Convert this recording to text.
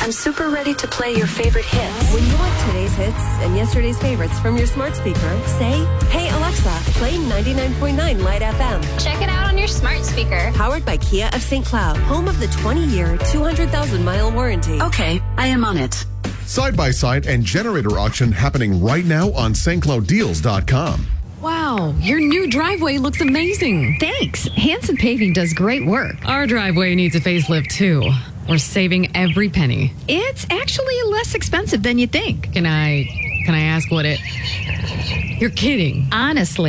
I'm super ready to play your favorite hits. When you want today's hits and yesterday's favorites from your smart speaker, say, "Hey Alexa, play 99.9 Light FM." Check it out on your smart speaker. Powered by Kia of St. Cloud, home of the 20-year, 200,000-mile warranty. Okay, I am on it. Side-by-side and generator auction happening right now on stclouddeals.com. Wow, your new driveway looks amazing. Thanks. Hanson Paving does great work. Our driveway needs a facelift, too. We're saving every penny. It's actually less expensive than you think. Can I ask what it... You're kidding. Honestly.